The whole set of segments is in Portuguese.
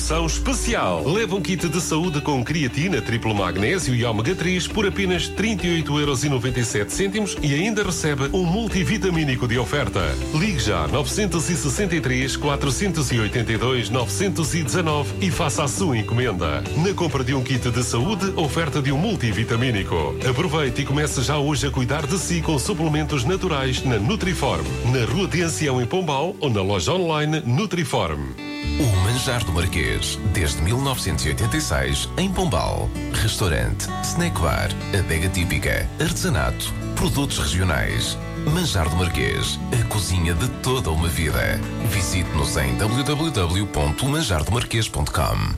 promoção especial. Leva um kit de saúde com creatina, triplo magnésio e ômega 3 por apenas 38,97€ e ainda recebe um multivitamínico de oferta. Ligue já 963 482 919 e faça a sua encomenda. Na compra de um kit de saúde, oferta de um multivitamínico. Aproveite e comece já hoje a cuidar de si com suplementos naturais na Nutriform. Na Rua de Ancião em Pombal ou na loja online Nutriform. O Manjar do Marquês, desde 1986, em Pombal. Restaurante, snack bar, adega típica, artesanato, produtos regionais. Manjar do Marquês, a cozinha de toda uma vida. Visite-nos em www.manjardomarquês.com.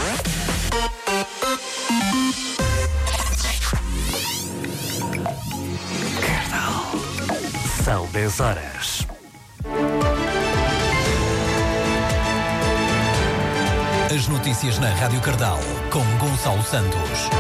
São 10 horas. As notícias na Rádio Cardal, com Gonçalo Santos.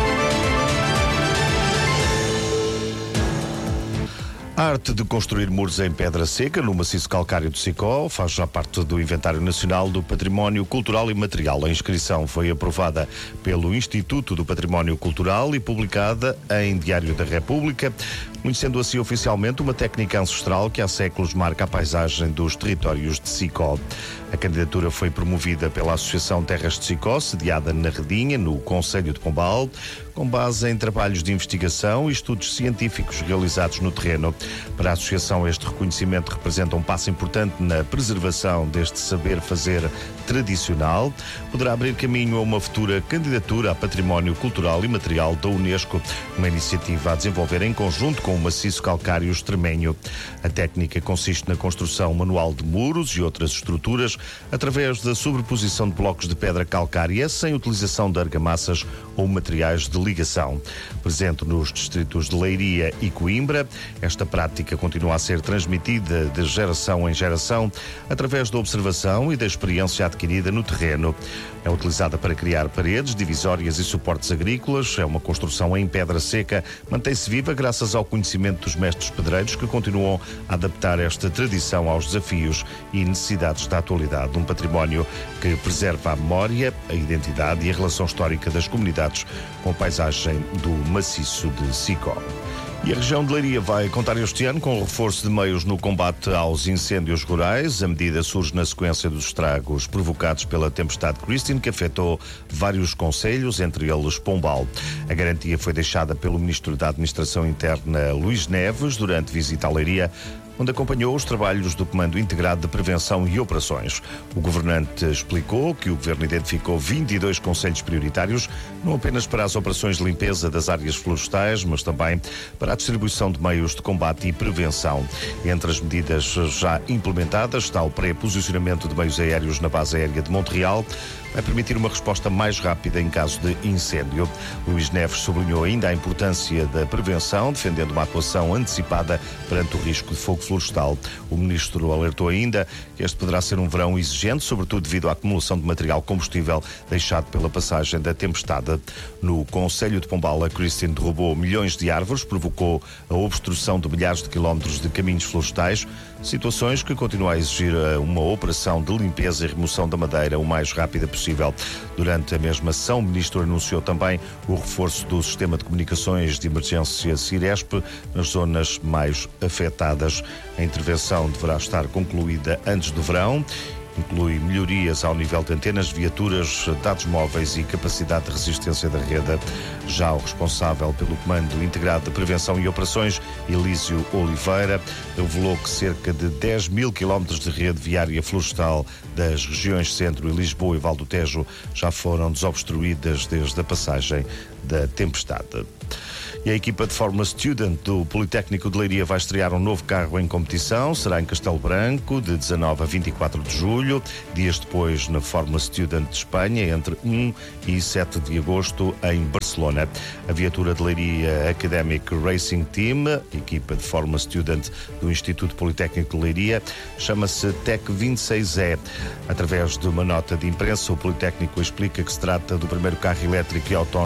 A arte de construir muros em pedra seca no maciço calcário de Sicó faz já parte do Inventário Nacional do Património Cultural e Material. A inscrição foi aprovada pelo Instituto do Património Cultural e publicada em Diário da República, conhecendo assim oficialmente uma técnica ancestral que há séculos marca a paisagem dos territórios de Sicó. A candidatura foi promovida pela Associação Terras de Sicó, sediada na Redinha, no Concelho de Pombal, com base em trabalhos de investigação e estudos científicos realizados no terreno. Para a Associação, este reconhecimento representa um passo importante na preservação deste saber fazer tradicional. Poderá abrir caminho a uma futura candidatura a Património Cultural e Material da Unesco, uma iniciativa a desenvolver em conjunto com o maciço calcário extremenho. A técnica consiste na construção manual de muros e outras estruturas através da sobreposição de blocos de pedra calcária sem utilização de argamassas ou materiais de ligação. Presente nos distritos de Leiria e Coimbra, esta prática continua a ser transmitida de geração em geração através da observação e da experiência adquirida no terreno. É utilizada para criar paredes, divisórias e suportes agrícolas. É uma construção em pedra seca. Mantém-se viva graças ao conhecimento dos mestres pedreiros que continuam a adaptar esta tradição aos desafios e necessidades da atualidade. Um património que preserva a memória, a identidade e a relação histórica das comunidades com a paisagem do maciço de Sicó. E a região de Leiria vai contar este ano com o reforço de meios no combate aos incêndios rurais. A medida surge na sequência dos estragos provocados pela tempestade Christine, que afetou vários concelhos, entre eles Pombal. A garantia foi deixada pelo Ministro da Administração Interna, Luís Neves, durante visita à Leiria, onde acompanhou os trabalhos do Comando Integrado de Prevenção e Operações. O governante explicou que o governo identificou 22 concelhos prioritários, não apenas para as operações de limpeza das áreas florestais, mas também para a distribuição de meios de combate e prevenção. Entre as medidas já implementadas está o pré-posicionamento de meios aéreos na base aérea de Montreal, vai permitir uma resposta mais rápida em caso de incêndio. Luís Neves sublinhou ainda a importância da prevenção, defendendo uma atuação antecipada perante o risco de fogo florestal. O ministro alertou ainda que este poderá ser um verão exigente, sobretudo devido à acumulação de material combustível deixado pela passagem da tempestade. No Concelho de Pombal, a Christine derrubou milhões de árvores, provocou a obstrução de milhares de quilómetros de caminhos florestais, situações que continuam a exigir uma operação de limpeza e remoção da madeira o mais rápida possível. Durante a mesma sessão, o ministro anunciou também o reforço do sistema de comunicações de emergência Ciresp nas zonas mais afetadas. A intervenção deverá estar concluída antes do verão. Inclui melhorias ao nível de antenas, viaturas, dados móveis e capacidade de resistência da rede. Já o responsável pelo Comando Integrado de Prevenção e Operações, Elísio Oliveira, revelou que cerca de 10 mil quilómetros de rede viária florestal das regiões Centro e Lisboa e Val do Tejo já foram desobstruídas desde a passagem da tempestade. E a equipa de Fórmula Student do Politécnico de Leiria vai estrear um novo carro em competição. Será em Castelo Branco, de 19 a 24 de julho. Dias depois, na Fórmula Student de Espanha, entre 1 e 7 de agosto, em Barcelona. A viatura de Leiria Academic Racing Team, equipa de Fórmula Student do Instituto Politécnico de Leiria, chama-se TEC 26E. Através de uma nota de imprensa, o Politécnico explica que se trata do primeiro carro elétrico e autónomo bimotor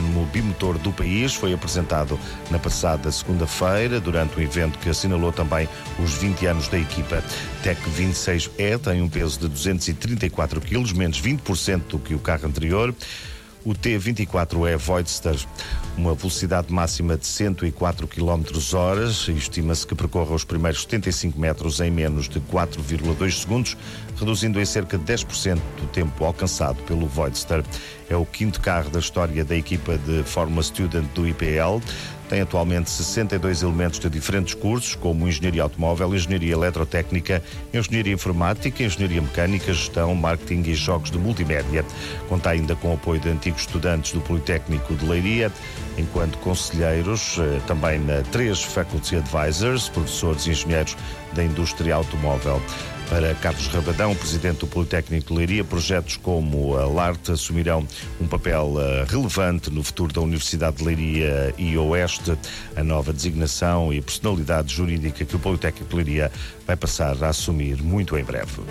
automotor do país. Foi apresentado na passada segunda-feira, durante um evento que assinalou também os 20 anos da equipa. Tech 26E tem um peso de 234 kg, menos 20% do que o carro anterior. O T24E Voidster, uma velocidade máxima de 104 km/h, e estima-se que percorra os primeiros 75 metros em menos de 4,2 segundos, reduzindo em cerca de 10% do tempo alcançado pelo Voidster. É o quinto carro da história da equipa de Fórmula Student do IPL. Tem atualmente 62 elementos de diferentes cursos, como Engenharia Automóvel, Engenharia Eletrotécnica, Engenharia Informática, Engenharia Mecânica, Gestão, Marketing e Jogos de Multimédia. Conta ainda com o apoio de antigos estudantes do Politécnico de Leiria, enquanto conselheiros, também na 3 Faculty Advisors, professores e engenheiros da indústria automóvel. Para Carlos Rabadão, presidente do Politécnico de Leiria, projetos como a LART assumirão um papel relevante no futuro da Universidade de Leiria e Oeste. A nova designação e personalidade jurídica que o Politécnico de Leiria vai passar a assumir muito em breve.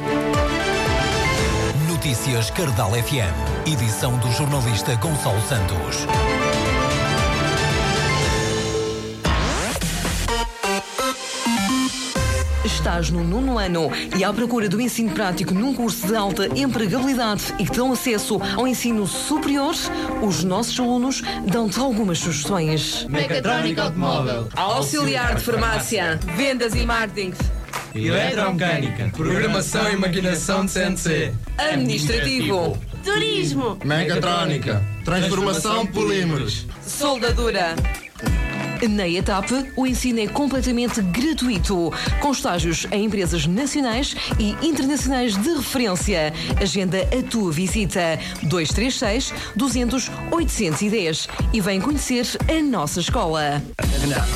Notícias Cardal FM, edição do jornalista Gonçalo Santos. Estás no 9º ano e à procura do ensino prático num curso de alta empregabilidade e que dão acesso ao ensino superior? Os nossos alunos dão-te algumas sugestões. Mecatrónica automóvel, auxiliar de farmácia, vendas e marketing, eletromecânica, programação e maquinação de CNC, administrativo, turismo, mecatrónica, transformação de polímeros, soldadura. Na ETAP, o ensino é completamente gratuito, com estágios em empresas nacionais e internacionais de referência. Agenda a tua visita 236 200 810 e vem conhecer a nossa escola.